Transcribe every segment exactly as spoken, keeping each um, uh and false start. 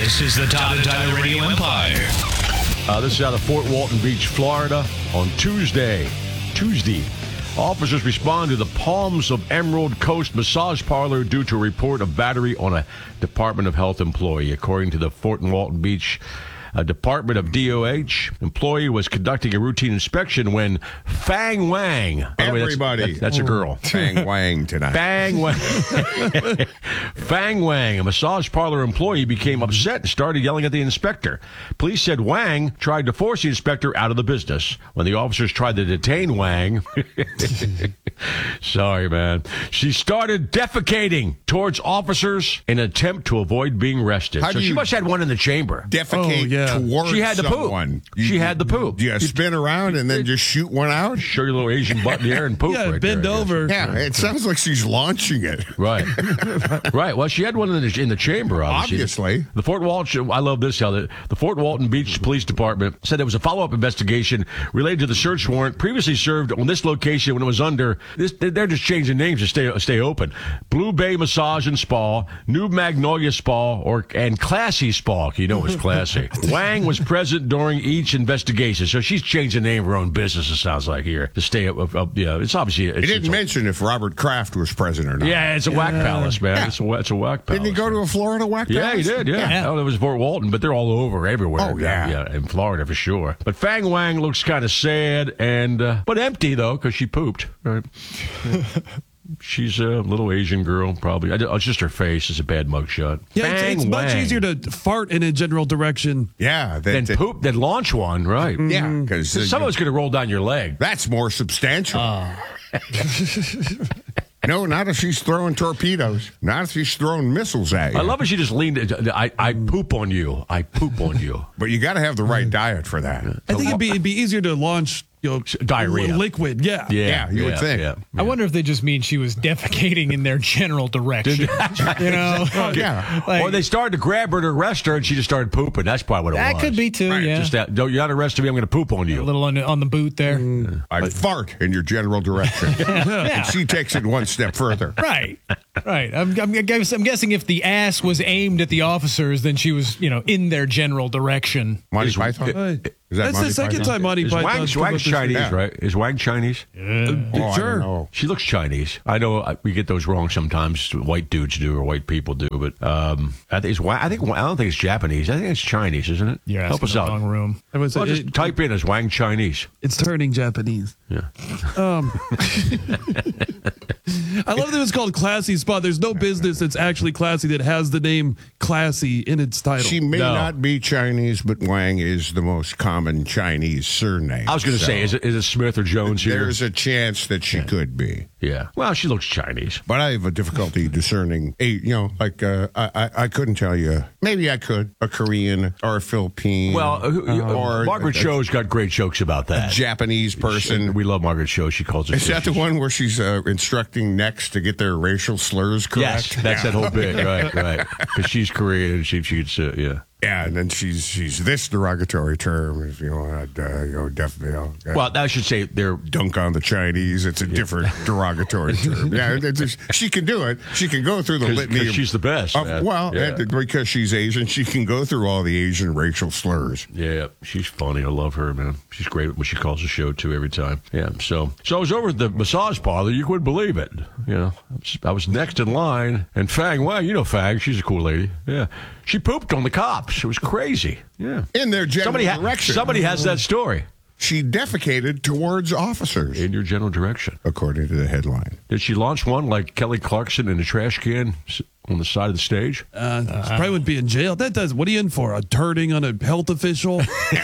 This is the Todd and Tyler Radio Empire. Uh, this is out of Fort Walton Beach, Florida. On Tuesday, Tuesday, officers respond to the Palms of Emerald Coast massage parlor due to a report of battery on a Department of Health employee. According to the Fort Walton Beach a Department of D O H employee was conducting a routine inspection when Fang Wang. Everybody. That's, that's a girl. Fang Wang tonight. Fang Wang. Fang Wang, a massage parlor employee, became upset and started yelling at the inspector. Police said Wang tried to force the inspector out of the business. When the officers tried to detain Wang, sorry, man, she started defecating towards officers in an attempt to avoid being arrested. How So do she you must have had one in the chamber. Defecate Oh, yeah. towards She had the someone. poop. She had the poop. Do you spin around and then just shoot one out? Show your little Asian butt in the air and poop. Yeah, right bend there, I guess. over. Yeah, it sounds like she's launching it. Right. Right. Well, she had one in the, in the chamber, obviously. Obviously. The Fort Walton, I love this, how the, the Fort Walton Beach Police Department said there was a follow-up investigation related to the search warrant previously served on this location when it was under, this, they're just changing names to stay stay open. Blue Bay Massage and Spa, New Magnolia Spa, or and Classy Spa. You know it's classy. Wang was present during each investigation, so she's changed the name of her own business, it sounds like here, to stay up. up, up yeah, it's obviously... It's, He didn't it's a- mention if Robert Kraft was president or not. Yeah, it's a whack palace, man. Yeah. It's a it's a whack palace. Didn't he go to a Florida whack Yeah, palace? he did, yeah. Yeah. Oh, it was Fort Walton, but they're all over, everywhere. Oh, yeah. Yeah, in Florida for sure. But Fang Wang looks kind of sad, and uh, but empty, though, because she pooped. Right? She's a little Asian girl, probably. I, it's just her face. It's a bad mugshot. Yeah, it's, Fang it's much Wang. easier to fart in a general direction. Yeah. Than That, poop, than launch one, right. yeah, because Some of it's going to roll down your leg. that's more substantial. Uh. No, not if she's throwing torpedoes. Not if she's throwing missiles at you. I love it. She just leaned. I, I poop on you. I poop on you. But you got to have the right diet for that. I think it'd be, it'd be easier to launch, you know, Diarrhea. li- liquid. Yeah. Yeah, Yeah, you would think. Yeah, I wonder if they just mean she was defecating in their general direction. You know, Oh, yeah. Like, or they started to grab her to arrest her, and she just started pooping. That's probably what it that was. could be too. Right, Yeah, Just that. Don't, you're not arresting me. I'm going to poop on you. a little on the, on the boot there. I fart in your general direction. And she takes it one step further. Right, right. I'm, I'm, I'm guessing if the ass was aimed at the officers, then she was, you know, in their general direction. Monty Is- Python? Right. Is that That's Monty the second Python? time Monty Is Python's Wang's, come up Wang's this Chinese, week. right? Is Wang Chinese? Oh, I Sure. don't know. She looks Chinese. I know I, we get those wrong sometimes. White dudes do, or white people do. But um, I think it's Wang, I think I don't think it's Japanese. I think it's Chinese, isn't it? You're Help asking us the out. wrong room. I would say Well, just it- type in as Wang Chinese. it's turning Japanese. Yeah. Um, I love that it's called Classy Spa. There's no business that's actually classy that has the name Classy in its title. She may No. not be Chinese, but Wang is the most common Chinese surname. I was going to So say, is it, is it Smith or Jones here? There's a chance that she could be. Yeah. Well, she looks Chinese. But I have a difficulty discerning, a, you know, like uh, I, I I couldn't tell you. Maybe I could. A Korean or a Philippine. Well, uh, who- or Margaret a, Cho's got great jokes about a that. Japanese person. We love Margaret Cho. She calls it. Is that the one where she's uh, instructing next to get their racial slurs correct? Yes, that's that whole bit, right? Right. Because she's Korean and she she's uh, yeah. Yeah, and then she's she's this derogatory term, if you know, uh, you know, definitely. You know, uh, Well, I should say they're dunk on the Chinese. It's a different derogatory term. Yeah, it's just, she can do it. She can go through the litany. because of- she's the best. of- man. well, yeah. and because she's Asian, she can go through all the Asian racial slurs. Yeah, she's funny. I love her, man. She's great when she calls the show too every time. Yeah. So, so I was over at the massage parlor. You couldn't believe it. You know, I was, I was next in line, and Fang, well, you know Fang. She's a cool lady. Yeah, she pooped on the cops. It was crazy. Yeah. In their general Somebody, ha- direction. somebody has that story. She defecated towards officers, In your general direction. according to the headline. Did she launch one like Kelly Clarkson in a trash can s- on the side of the stage? Uh, she probably would be in jail. That does. What are you in for? A turning on a health official?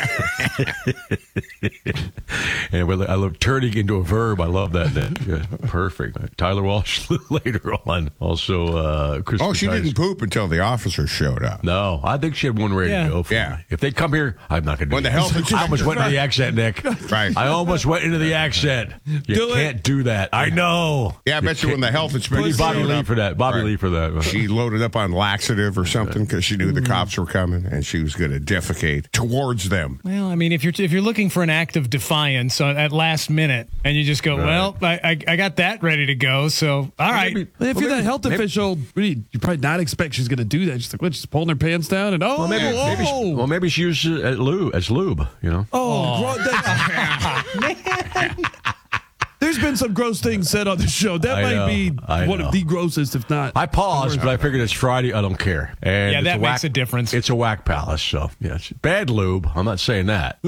And we- I love turning into a verb. I love that. Nick. Yeah, perfect. Tyler Walsh later on. Also, uh, Chris. Oh, she didn't poop until the officers showed up. No, I think she had one ready Yeah. to go for Yeah. me. If they come here, I'm not going to do When the that. health I almost inspector- went into the accent, Nick. Right. I almost went into the accent. You Do it. can't do that. I know. Yeah, I bet you when the health We inspector need Bobby showed Lee up- for that. Bobby Right. Lee for that. she loaded up on laxative or something because she knew the cops were coming and she was going to defecate towards them. Well, I mean, if you're if you're looking for an act of defiance uh, at last minute, and you just go, Right. well, I, I I got that ready to go, so all right. maybe- But if Well, you're that maybe- health maybe- official, you you probably not expect she's going to do that. She's like, what, just pulling her pants down and oh, Well, maybe, oh, maybe, she- well, maybe she uses it as lube, as lube, you know? oh, gro- that- There's been some gross things said on the show. That I might know, be I one know. of the grossest, if not. I paused, but I figured it's Friday. I don't care. And Yeah, it's that a makes whack, a difference. It's a whack palace, so yes. Bad lube. I'm not saying that.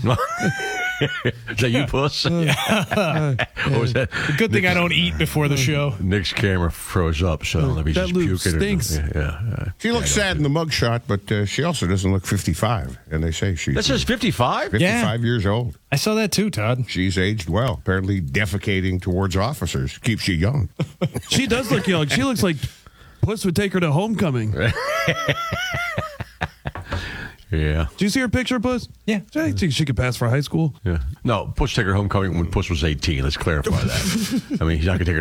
Is that you, Puss? What was that? Good thing I don't eat before the show. Nick's camera froze up, so I don't know if he's That just lube puking. or- stinks. Yeah, yeah, yeah. She looks sad in the mugshot, but uh, she also doesn't look fifty-five. And they say she's That says fifty-five? fifty-five years old. I saw that too, Todd. She's aged well. Apparently, defecating towards officers keeps you young. She does look young. She looks like Puss would take her to homecoming. Yeah. Do you see her picture, Puss? Yeah. I think she could pass for high school. Yeah. No, Puss took her homecoming when Puss was eighteen. Let's clarify that. I mean, he's not going to take her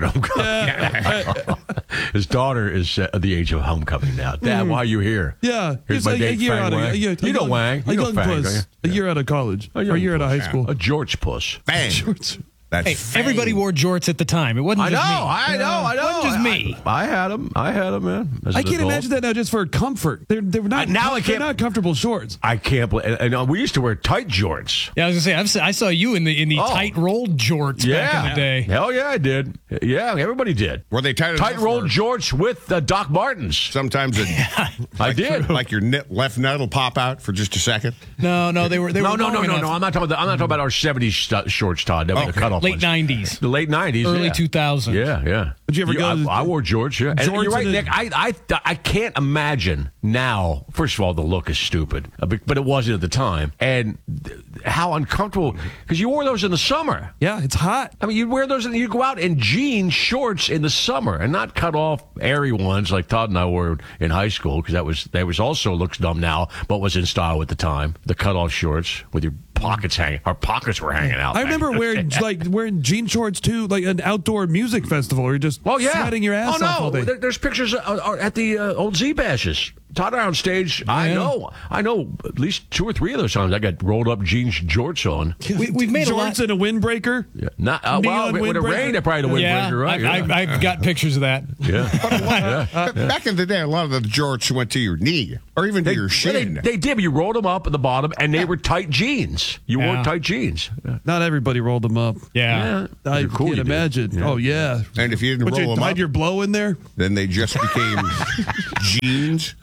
to homecoming. His daughter is uh, at the age of homecoming now. Dad, why are you here? Yeah, Here's he's my a, a date, year Fang out of Wang. a, year, You a know young, Wang. a You know young Fang, Puss, don't a you? year out of college, A or young a year out of high Puss. school. A George Puss. Bang. Shorts. That's Hey, fang. everybody wore jorts at the time. It wasn't I know, just me. I know, I know. Wasn't just me. I, I had them. I had them, man. As I an can't adult. imagine that now just for comfort. They're they're not. I- now I they're can't- not comfortable shorts. I can't believe. And, and uh, we used to wear tight jorts. Yeah, I was gonna say I've, se- I saw you in the in the Oh. tight rolled jorts Yeah. back in the day. Hell yeah, I did. Yeah, everybody did. Were they tight Tight enough rolled or- jorts with uh, Doc Martens. Sometimes it, I did. like your net, left nut will pop out for just a second. No, no, they were they No, were no, no, long no, enough. no. I'm not talking about. The, I'm not talking about our seventies st- shorts, Todd. That was the Okay. cutoff Late ones. nineties, The late nineties, early yeah. two thousands. Yeah, yeah. Did you ever go I, to- I wore George. Yeah, and Jorts you're right, in a- Nick. I, I, I can't imagine now. First of all, the look is stupid, uh, but but it wasn't at the time, and th- how uncomfortable because you wore those in the summer. Yeah, it's hot. I mean, you'd wear those and you'd go out in jean shorts in the summer and not cut off airy ones like Todd and I wore in high school because that was that was also looks dumb now, but was in style at the time. The cut off shorts with your pockets hanging. Our pockets were hanging out. I back remember in the wearing day. like wearing jean shorts too, like an outdoor music festival, where you're just Well, yeah. sweating your ass oh, no. off all day. There, there's pictures uh, uh, at the uh, old Z bashes. Todd and I on stage. I Yeah. know. I know at least two or three of those times I got rolled up jeans jorts on. We, we've made a Jorts lot. and a windbreaker. Yeah. Not, uh, well, Neon when it windbreaker? rained, I probably had a Yeah, windbreaker, right? I've, yeah. I've, I've got pictures of that. yeah. But back in the day, a lot of the jorts went to your knee or even to your Well, shin. They, they did, but you rolled them up at the bottom, and they were tight jeans. You wore Yeah. tight jeans. Yeah. Not everybody rolled them up. Yeah. I You're cool, can't you did. imagine. Yeah. Oh yeah. and if you didn't But you roll them hide up, your blow in there. then they just became jeans.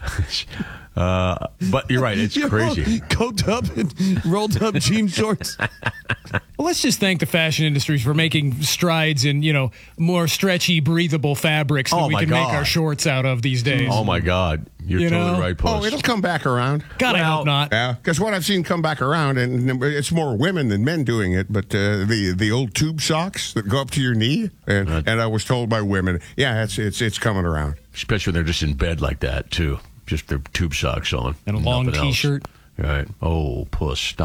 Uh, but you're right. It's You're crazy. all coked up and rolled up jean shorts. Well, let's just thank the fashion industries for making strides in, you know, more stretchy, breathable fabrics that Oh, we my can make God. our shorts out of these days. Oh, my God. You're You totally know? right, Puss. Oh, it'll come back around. God, I Well, hope not. Yeah, because what I've seen come back around, and it's more women than men doing it, but uh, the the old tube socks that go up to your knee, and and I was told by women, yeah, it's it's it's coming around. Especially when they're just in bed like that, too. Just their tube socks on. And a long Nothing else. T-shirt. Right. Oh, Puss, stop.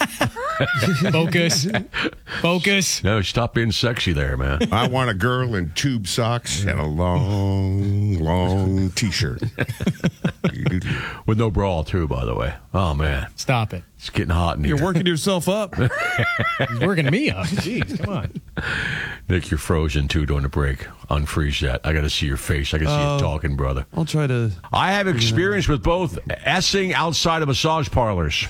Focus. Focus. No, stop being sexy there, man. I want a girl in tube socks and a long, long T-shirt. With no bra, too, by the way. Oh, man. Stop it. It's getting hot in here. You're working yourself up. He's working me up. Jeez, come on. Nick, you're frozen, too, during the break. Unfreeze that. I got to see your face. I can see Oh. you talking, brother. I'll try to. I have experience with both essing outside of massage parlors.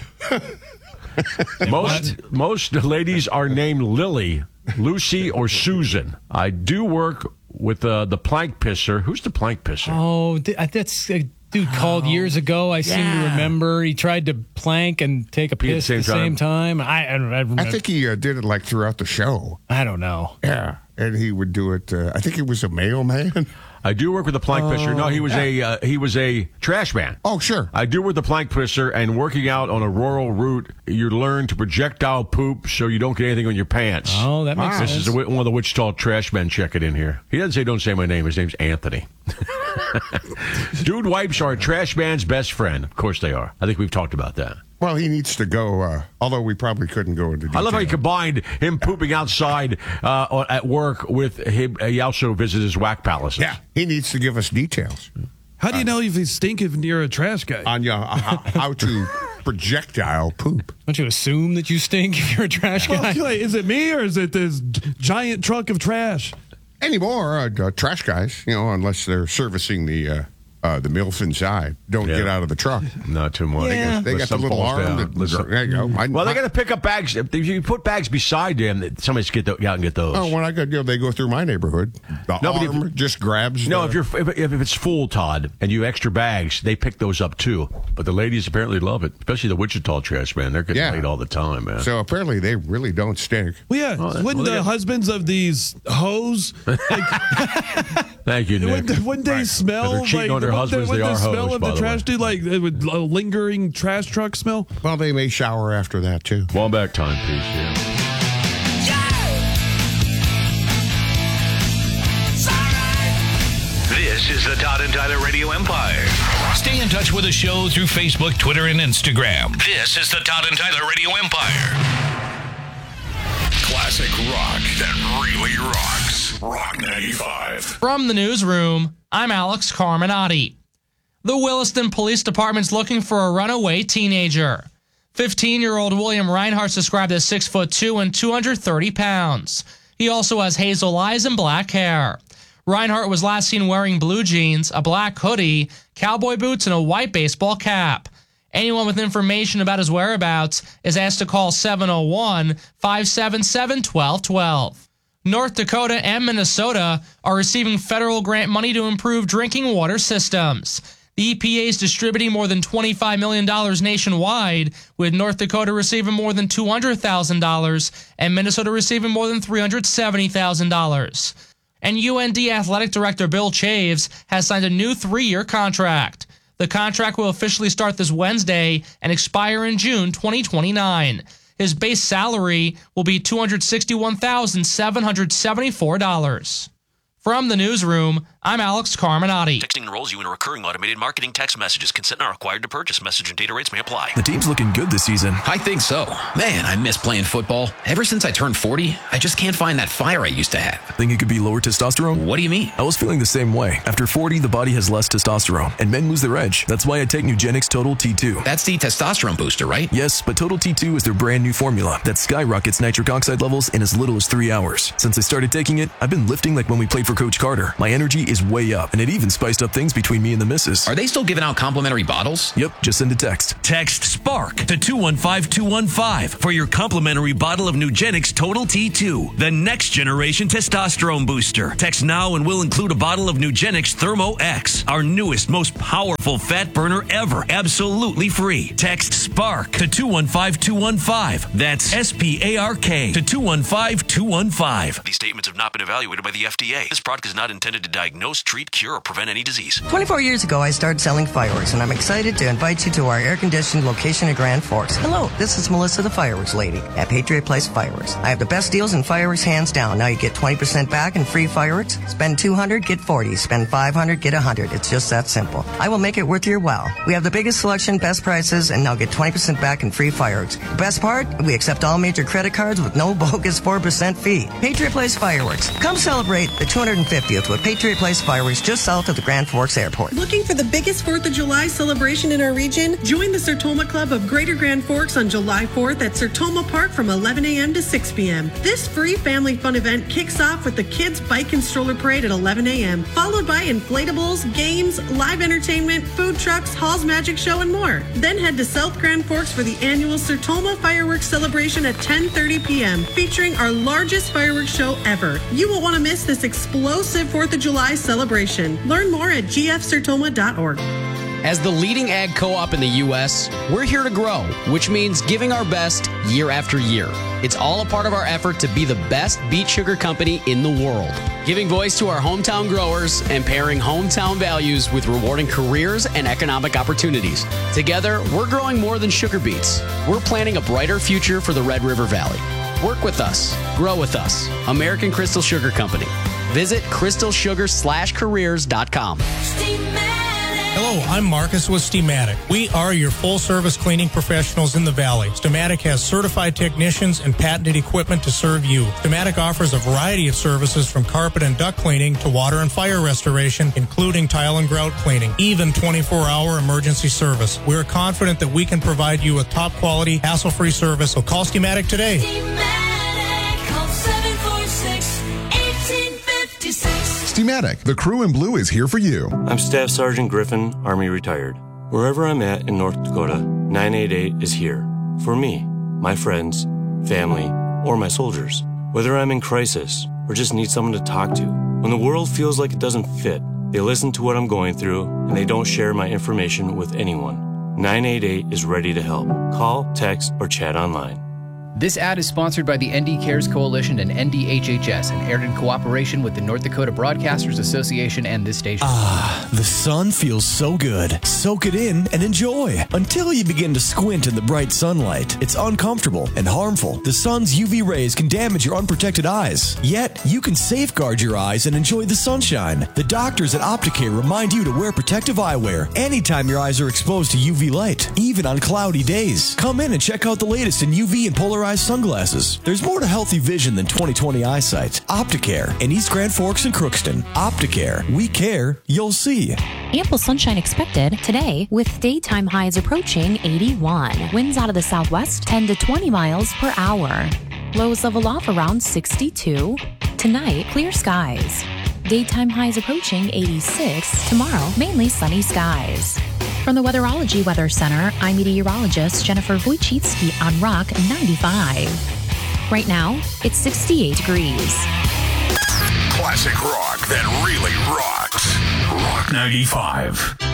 most most ladies are named Lily, Lucy, or Susan. I do work with uh, the plank pisser. Who's the plank pisser? Oh, th- that's a dude called years ago. I seem to Yeah. remember. He tried to plank and take a Pee at the piss same at the same time. I, I, don't, I, remember. I think he uh, did it like throughout the show. I don't know. Yeah, and he would do it. Uh, I think he was a mailman. I do work with the plank pisser. No, he was a uh, he was a trash man. Oh, sure. I do with the plank pisser, and working out on a rural route, you learn to projectile poop so you don't get anything on your pants. Oh, that makes This sense. is a, one of the Wichita trash men checking in here. He doesn't say, don't say my name. His name's Anthony. Dude wipes are a trash man's best friend. Of course they are. I think we've talked about that. Well, he needs to go, uh, although we probably couldn't go into detail. I love how he combined him pooping outside uh, at work with him. He also visited his whack palaces. Yeah, he needs to give us details. How do you know if he's stinking near a trash guy? On uh, how, how to projectile poop. Don't you assume that you stink if you're a trash guy? Well, is it me or is it this giant truck of trash? Anymore, uh, uh, trash guys, you know, unless they're servicing the uh, uh, the MILF inside, don't Yeah. get out of the truck. Not too much. Yeah. They got the Some little falls arm. down. That, Listen. there you go. I, Well, they I- got to pick up bags. If you put bags beside them, somebody's get the, out and get those. Oh, when I go, you know, they go through my neighborhood. The No, but if- arm just grabs. No, the, if you're if, if it's full, Todd, and you have extra bags, they pick those up too. But the ladies apparently love it, especially the Wichita trash man. They're getting Yeah. laid all the time, man. So apparently they really don't stink. Well, yeah. Well, wouldn't well, they the got- husbands of these hoes, like, Thank you, Nick. wouldn't, wouldn't they smell They're cheating like on their wouldn't husbands, the, they wouldn't the are smell hoes, of by the the trash way. do like it would a lingering trash truck smell? Well, they may shower after that too. Wombat timepiece, yeah. This is the Todd and Tyler Radio Empire. Stay in touch with the show through Facebook, Twitter, and Instagram. This is the Todd and Tyler Radio Empire. Classic rock that really rocks. Rock ninety-five. From the newsroom, I'm Alex Carminati. The Williston Police Department's looking for a runaway teenager. fifteen-year-old William Reinhardt's described as six foot two and two hundred thirty pounds. He also has hazel eyes and black hair. Reinhardt was last seen wearing blue jeans, a black hoodie, cowboy boots, and a white baseball cap. Anyone with information about his whereabouts is asked to call seven oh one, five seven seven, one two one two. North Dakota and Minnesota are receiving federal grant money to improve drinking water systems. The E P A is distributing more than twenty-five million dollars nationwide, with North Dakota receiving more than two hundred thousand dollars and Minnesota receiving more than three hundred seventy thousand dollars. And U N D Athletic Director Bill Chaves has signed a new three-year contract. The contract will officially start this Wednesday and expire in June twenty twenty-nine. His base salary will be two hundred sixty-one thousand seven hundred seventy-four dollars. From the newsroom, I'm Alex Carminati. Texting enrolls you in a recurring automated marketing text messages. Consent not required to purchase. Message and data rates may apply. The team's looking good this season. I think so. Man, I miss playing football. Ever since I turned forty, I just can't find that fire I used to have. Think it could be lower testosterone? What do you mean? I was feeling the same way. After forty, the body has less testosterone, and men lose their edge. That's why I take Nugenix Total T two. That's the testosterone booster, right? Yes, but Total T two is their brand new formula that skyrockets nitric oxide levels in as little as three hours. Since I started taking it, I've been lifting like when we played for Coach Carter. My energy is way up, and it even spiced up things between me and the missus. Are they still giving out complimentary bottles? Yep, just send a text. Text SPARK to two one five two one five for your complimentary bottle of Nugenix Total T two, the next generation testosterone booster. Text now and we'll include a bottle of Nugenix Thermo X, our newest, most powerful fat burner ever, absolutely free. Text SPARK to two one five two one five. That's S P A R K to two one five two one five. These statements have not been evaluated by the F D A. This product is not intended to diagnose, treat, cure, or prevent any disease. twenty-four years ago, I started selling fireworks, and I'm excited to invite you to our air-conditioned location in Grand Forks. Hello, this is Melissa, the fireworks lady at Patriot Place Fireworks. I have the best deals in fireworks, hands down. Now you get twenty percent back in free fireworks. Spend two hundred, get forty. Spend five hundred, get one hundred. It's just that simple. I will make it worth your while. We have the biggest selection, best prices, and now get twenty percent back in free fireworks. The best part, we accept all major credit cards with no bogus four percent fee. Patriot Place Fireworks. Come celebrate the two hundred fiftieth with Patriot Place Fireworks just south of the Grand Forks Airport. Looking for the biggest fourth of July celebration in our region? Join the Sertoma Club of Greater Grand Forks on July fourth at Sertoma Park from eleven a.m. to six p.m. This free family fun event kicks off with the Kids Bike and Stroller Parade at eleven a.m., followed by inflatables, games, live entertainment, food trucks, Hall's Magic Show, and more. Then head to South Grand Forks for the annual Sertoma Fireworks Celebration at ten thirty p.m., featuring our largest fireworks show ever. You won't want to miss this explosive fourth of July celebration. Learn more at g f sertoma dot org. As the leading ag co-op in the U S, we're here to grow, which means giving our best year after year. It's all a part of our effort to be the best beet sugar company in the world, giving voice to our hometown growers and pairing hometown values with rewarding careers and economic opportunities. Together, we're growing more than sugar beets. We're planning a brighter future for the Red River Valley. Work with us. Grow with us. American Crystal Sugar Company. Visit crystal sugar slash careers dot com. Hello, I'm Marcus with Steamatic. We are your full-service cleaning professionals in the Valley. Steamatic has certified technicians and patented equipment to serve you. Steamatic offers a variety of services from carpet and duct cleaning to water and fire restoration, including tile and grout cleaning, even twenty-four hour emergency service. We're confident that we can provide you with top-quality, hassle-free service, so call Steamatic today. Steamatic, call seven four six, one eight five six. Steamatic, the crew in blue is here for you. I'm Staff Sergeant Griffin, Army retired. Wherever I'm at in North Dakota, nine eight eight is here. For me, my friends, family, or my soldiers. Whether I'm in crisis or just need someone to talk to. When the world feels like it doesn't fit, they listen to what I'm going through and they don't share my information with anyone. nine eight eight is ready to help. Call, text, or chat online. This ad is sponsored by the N D Cares Coalition and N D H H S and aired in cooperation with the North Dakota Broadcasters Association and this station. Ah, the sun feels so good. Soak it in and enjoy until you begin to squint in the bright sunlight. It's uncomfortable and harmful. The sun's U V rays can damage your unprotected eyes. Yet, you can safeguard your eyes and enjoy the sunshine. The doctors at Opticare remind you to wear protective eyewear anytime your eyes are exposed to U V light, even on cloudy days. Come in and check out the latest in U V and polarized sunglasses. There's more to healthy vision than twenty twenty eyesight. Opticare in East Grand Forks and Crookston. Opticare. We care. You'll see. Ample sunshine expected today with daytime highs approaching eighty-one. Winds out of the southwest ten to twenty miles per hour. Lows level off around sixty-two. Tonight, clear skies. Daytime highs approaching eighty-six. Tomorrow, mainly sunny skies. From the Weatherology Weather Center, I'm meteorologist Jennifer Wojcicki on Rock ninety-five. Right now, it's sixty-eight degrees. Classic rock that really rocks. Rock ninety-five.